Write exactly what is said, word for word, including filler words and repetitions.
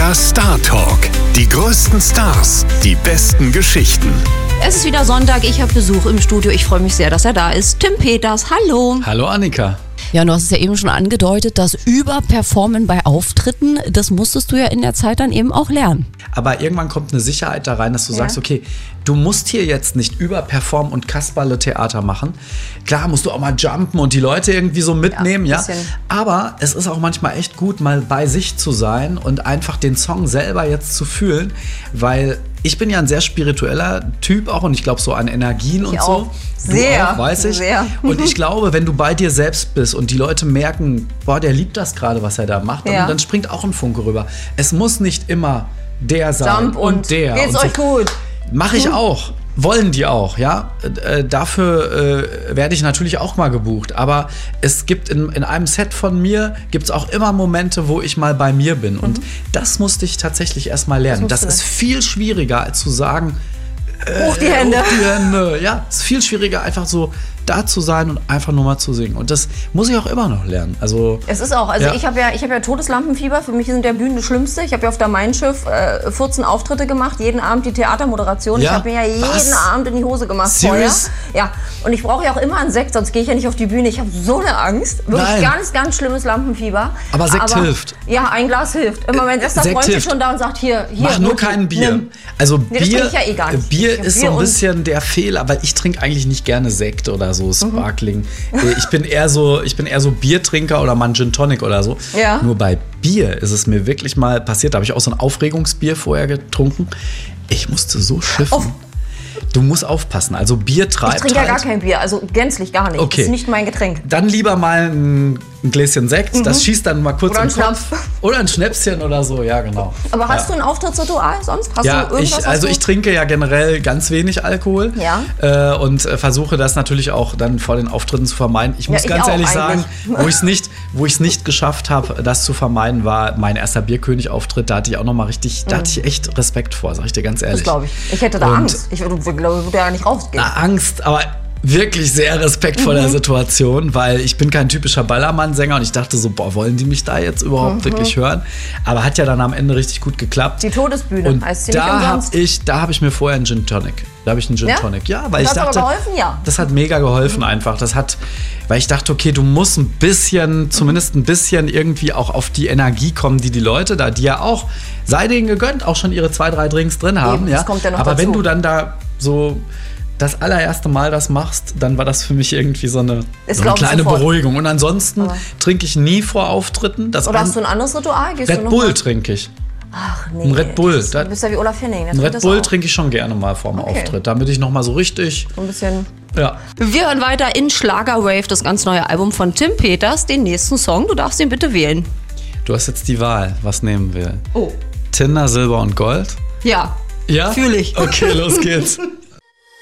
Mega Star Talk. Die größten Stars, die besten Geschichten. Es ist wieder Sonntag, ich habe Besuch im Studio. Ich freue mich sehr, dass er da ist. Tim Peters, hallo. Hallo Annika. Ja, du hast es ja eben schon angedeutet, das Überperformen bei Auftritten, das musstest du ja in der Zeit dann eben auch lernen. Aber irgendwann kommt eine Sicherheit da rein, dass du ja. sagst, okay, du musst hier jetzt nicht überperformen und Kasperle-Theater machen. Klar musst du auch mal jumpen und die Leute irgendwie so mitnehmen, ja. ja. Aber es ist auch manchmal echt gut, mal bei sich zu sein und einfach den Song selber jetzt zu fühlen, weil ich bin ja ein sehr spiritueller Typ auch und ich glaube so an Energien ich und auch. so. Sehr, du auch, weiß ich. Sehr. Und ich glaube, wenn du bei dir selbst bist und die Leute merken, boah, der liebt das gerade, was er da macht, dann, ja. dann springt auch ein Funke rüber. Es muss nicht immer der sein Jump und, und der. Geht's und so. euch gut? Mache ich auch. Wollen die auch, ja. Äh, dafür äh, werde ich natürlich auch mal gebucht. Aber es gibt in, in einem Set von mir, gibt es auch immer Momente, wo ich mal bei mir bin. Mhm. Und das musste ich tatsächlich erst mal lernen. Das, das ist viel schwieriger, als zu sagen, äh, hoch die Hände. Hoch die Hände. Ja, es ist viel schwieriger, einfach so da zu sein und einfach nur mal zu singen. Und das muss ich auch immer noch lernen. Also, es ist auch, also ja. ich habe ja, ich hab ja Todeslampenfieber. Für mich sind der Bühnen das Schlimmste. Ich habe ja auf der Mein Schiff äh, vierzehn Auftritte gemacht, jeden Abend die Theatermoderation. Ja? Ich habe mir ja jeden Was? Abend in die Hose gemacht Serious? vorher. Ja, und ich brauche ja auch immer einen Sekt, sonst gehe ich ja nicht auf die Bühne. Ich habe so eine Angst. Wirklich Nein. ganz, ganz schlimmes Lampenfieber. Aber Sekt Aber, hilft. Ja, ein Glas hilft. Immer mein bester Sekt Freund ist hilft. schon da und sagt, hier, hier. Mach nur wirklich, kein Bier. nimm. Also Nee, das Bier, trinke ich ja eh gar nicht. Bier Ich hab ist Bier so ein und- bisschen der Fehler, weil ich trinke eigentlich nicht gerne Sekt oder so, Sparkling. Ich bin eher so, ich bin eher so Biertrinker oder mal ein Gin Tonic oder so. Ja. Nur bei Bier ist es mir wirklich mal passiert. Da habe ich auch so ein Aufregungsbier vorher getrunken. Ich musste so schiffen. Auf. Du musst aufpassen. Also Bier treibt Ich trinke ja halt. gar kein Bier, also gänzlich gar nicht. Okay. Das ist nicht mein Getränk. Dann lieber mal ein, ein Gläschen Sekt. Das schießt dann mal kurz Oder im ein Kopf. Schnaps. Oder ein Schnäpschen oder so. Ja, genau. Aber hast ja. du ein Auftrittsritual sonst? Hast Ja, du irgendwas, ich, also was ich du trinke ja generell ganz wenig Alkohol Ja. äh, und äh, versuche das natürlich auch dann vor den Auftritten zu vermeiden. Ich Ja, muss ich ganz auch ehrlich sagen, eigentlich. wo ich es nicht, wo ich es nicht geschafft habe, das zu vermeiden, war mein erster Bierkönig-Auftritt. Da hatte ich auch noch mal richtig, da hatte ich echt Respekt vor, sag ich dir ganz ehrlich. Das glaube ich. Ich hätte da Und- Angst. Ich würde, glaube, ich würde ja nicht rausgehen. Na, Angst, aber wirklich sehr respektvoller Mhm. Situation, weil ich bin kein typischer Ballermann-Sänger und ich dachte so, boah, wollen die mich da jetzt überhaupt Mhm. wirklich hören? Aber hat ja dann am Ende richtig gut geklappt. Die Todesbühne Und heißt sie nicht da habe umsonst. ich, da hab ich mir vorher einen Gin Tonic. Da habe ich einen Gin Ja? Tonic. Ja, weil Das ich hat dachte, aber geholfen, ja. das hat mega geholfen einfach. Das hat, weil ich dachte, okay, du musst ein bisschen, zumindest ein bisschen irgendwie auch auf die Energie kommen, die die Leute da, die ja auch, sei denen gegönnt, auch schon ihre zwei, drei Drinks drin haben. Eben, ja. das kommt ja noch aber dazu. wenn du dann da so das allererste Mal das machst, dann war das für mich irgendwie so eine, Das so eine glaub ich kleine sofort. Beruhigung. Und ansonsten Aber- trinke ich nie vor Auftritten. Das Oder ein- hast du ein anderes Ritual? Gehst du Red noch Bull mal? trinke ich. Ach nee. Ein Red Bull. Das, du bist ja wie Olaf Henning. Ein Red Bull trinke ich schon gerne mal vor dem Okay. Auftritt, damit ich noch mal so richtig, So ein bisschen. ja. Wir hören weiter in Schlagerwave, das ganz neue Album von Tim Peters, den nächsten Song. Du darfst ihn bitte wählen. Du hast jetzt die Wahl, was nehmen wir? Oh. Tinder, Silber und Gold? Ja. Ja? Fühl ich. Okay, los geht's.